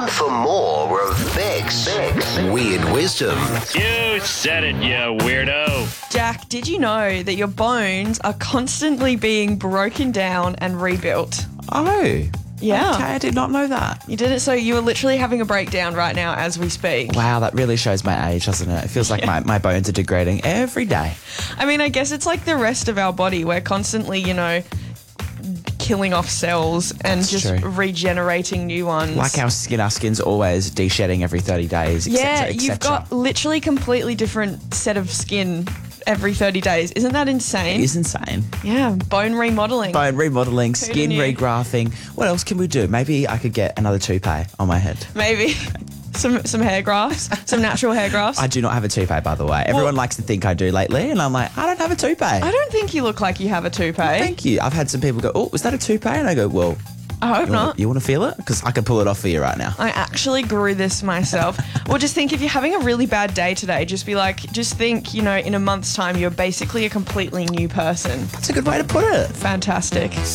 Time for more of Beck's Weird Wisdom. You said it, you weirdo. Jack, did you know that your bones are constantly being broken down and rebuilt? Oh. Yeah. Okay, I did not know that. You did it, so you are literally having a breakdown right now as we speak. Wow, that really shows my age, doesn't it? It feels like my bones are degrading every day. I mean, I guess it's like the rest of our body. We're constantly, killing off cells and That's just true. regenerating new ones. Like our skin's always de-shedding every 30 days, etc. Yeah, etc. you've got literally completely different set of skin every 30 days. Isn't that insane? It is insane. Yeah, bone remodeling. Bone remodeling, skin knew? regrafting. What else can we do? Maybe I could get another toupee on my head. Maybe. Some hair grafts, some natural hair grafts. I do not have a toupee, by the way. Everyone likes to think I do lately, and I'm like, I don't have a toupee. I don't think you look like you have a toupee. Thank you. I've had some people go, oh, was that a toupee? And I go, well, I hope not. you want to feel it? Because I can pull it off for you right now. I actually grew this myself. Well, just think if you're having a really bad day today, just think, in a month's time, you're basically a completely new person. That's a good way to put it. Fantastic.